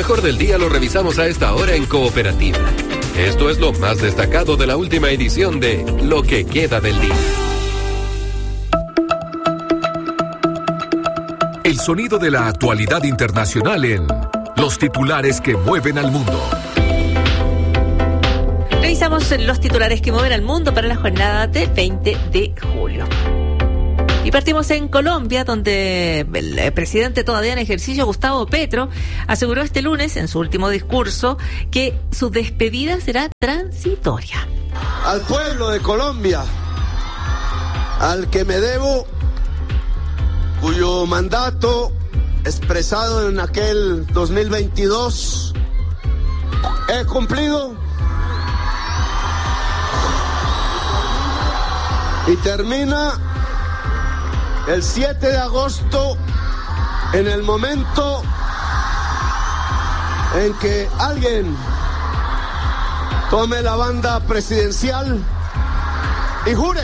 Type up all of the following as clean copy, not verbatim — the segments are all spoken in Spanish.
mejor del día lo revisamos a esta hora en Cooperativa. Esto es lo más destacado de la última edición de Lo que queda del día. El sonido de la actualidad internacional en Los titulares que mueven al mundo. Revisamos los titulares que mueven al mundo para la jornada del 20 de julio. Y partimos en Colombia, donde el presidente todavía en ejercicio, Gustavo Petro, aseguró este lunes, en su último discurso, que su despedida será transitoria. Al pueblo de Colombia, al que me debo, cuyo mandato expresado en aquel 2022 he cumplido y termina el 7 de agosto, en el momento en que alguien tome la banda presidencial y jure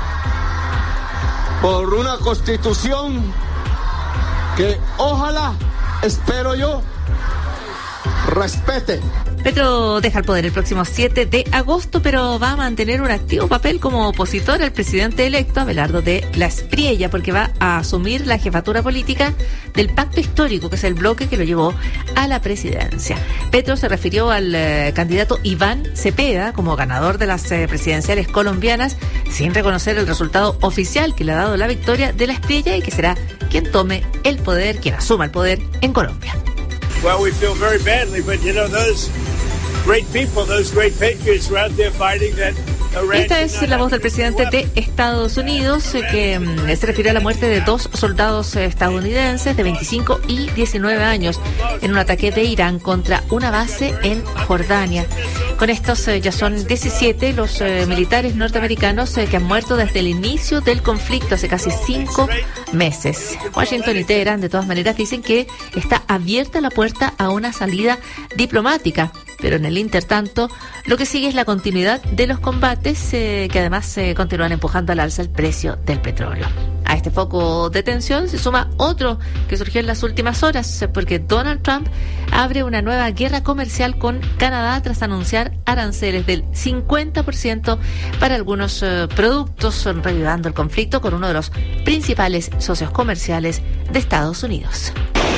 por una constitución que ojalá, espero yo, respete. Petro deja el poder el próximo 7 de agosto, pero va a mantener un activo papel como opositor al presidente electo, Abelardo de la Espriella, porque va a asumir la jefatura política del pacto histórico, que es el bloque que lo llevó a la presidencia. Petro se refirió al candidato Iván Cepeda como ganador de las presidenciales colombianas, sin reconocer el resultado oficial que le ha dado la victoria de la Espriella y que será quien tome el poder, quien asuma el poder en Colombia. Well, we feel very badly, but you know, those great people, those great patriots were out there fighting that. Esta es la voz del presidente de Estados Unidos, que se refiere a la muerte de 2 soldados estadounidenses de 25 y 19 años en un ataque de Irán contra una base en Jordania. Con estos ya son 17 los militares norteamericanos que han muerto desde el inicio del conflicto hace casi 5 meses. Washington y Teherán, de todas maneras, dicen que está abierta la puerta a una salida diplomática. Pero en el intertanto, lo que sigue es la continuidad de los combates que además continúan empujando al alza el precio del petróleo. A este foco de tensión se suma otro que surgió en las últimas horas, porque Donald Trump abre una nueva guerra comercial con Canadá tras anunciar aranceles del 50% para algunos productos, revivando el conflicto con uno de los principales socios comerciales de Estados Unidos.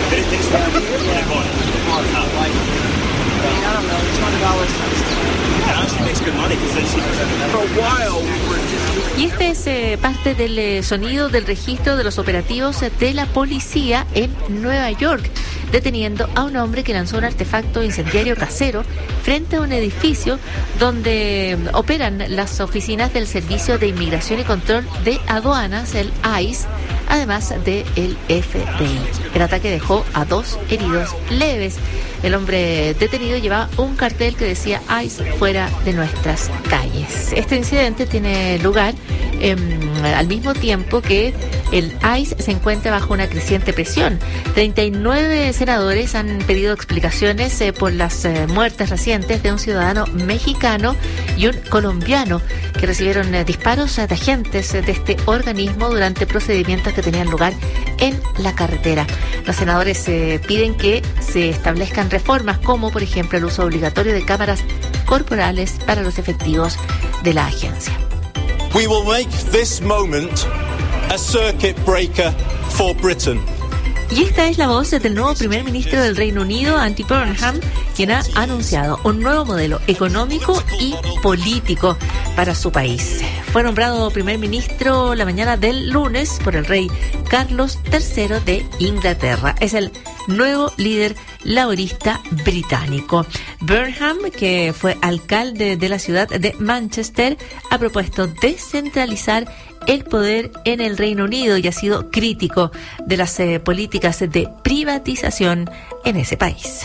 Y este es parte del sonido del registro de los operativos de la policía en Nueva York, deteniendo a un hombre que lanzó un artefacto incendiario casero frente a un edificio donde operan las oficinas del Servicio de Inmigración y Control de Aduanas, el ICE, además del FBI. El ataque dejó a 2 heridos leves. El hombre detenido llevaba un cartel que decía ICE fuera de nuestras calles. Este incidente tiene lugar al mismo tiempo que el ICE se encuentra bajo una creciente presión. 39 senadores han pedido explicaciones por las muertes recientes de un ciudadano mexicano y un colombiano que recibieron disparos de agentes de este organismo durante procedimientos que tenían lugar en la carretera. Los senadores piden que se establezcan reformas como, por ejemplo, el uso obligatorio de cámaras corporales para los efectivos de la agencia. We will make this moment a circuit breaker for Britain. Y esta es la voz del nuevo primer ministro del Reino Unido, Andy Burnham, quien ha anunciado un nuevo modelo económico y político para su país. Fue nombrado primer ministro la mañana del lunes por el rey Carlos III de Inglaterra. Es el nuevo líder laborista británico. Burnham, que fue alcalde de la ciudad de Manchester, ha propuesto descentralizar el poder en el Reino Unido y ha sido crítico de las políticas de privatización en ese país.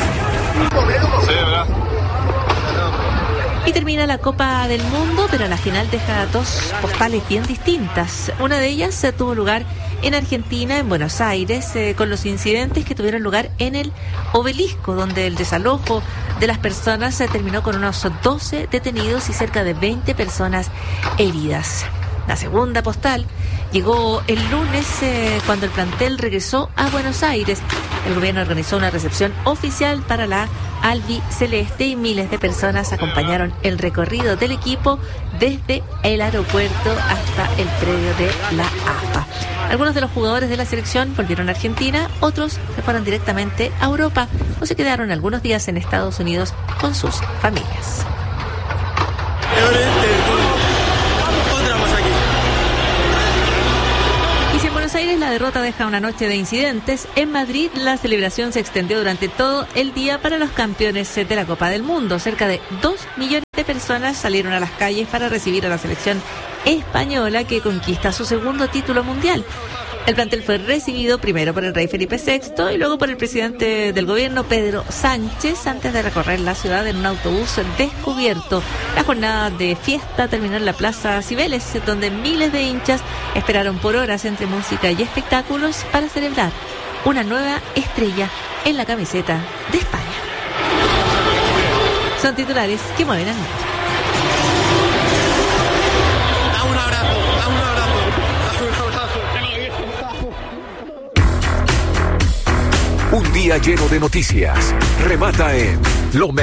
Y termina la Copa del Mundo, pero la final deja 2 postales bien distintas. Una de ellas tuvo lugar en Argentina, en Buenos Aires, con los incidentes que tuvieron lugar en el Obelisco, donde el desalojo de las personas terminó con unos 12 detenidos y cerca de 20 personas heridas. La segunda postal llegó el lunes cuando el plantel regresó a Buenos Aires El gobierno organizó una recepción oficial para la albiceleste y miles de personas acompañaron el recorrido del equipo desde el aeropuerto hasta el predio de la AFA. Algunos de los jugadores de la selección volvieron a Argentina, otros se fueron directamente a Europa o se quedaron algunos días en Estados Unidos con sus familias. Y si en Buenos Aires la derrota deja una noche de incidentes, en Madrid la celebración se extendió durante todo el día para los campeones de la Copa del Mundo. Cerca de 2 millones de personas salieron a las calles para recibir a la selección española que conquista su segundo título mundial. El plantel fue recibido primero por el rey Felipe VI y luego por el presidente del gobierno Pedro Sánchez antes de recorrer la ciudad en un autobús descubierto. La jornada de fiesta terminó en la Plaza Cibeles, donde miles de hinchas esperaron por horas entre música y espectáculos para celebrar una nueva estrella en la camiseta de España. Son titulares que mueven al mundo. Un día lleno de noticias. Remata en Lo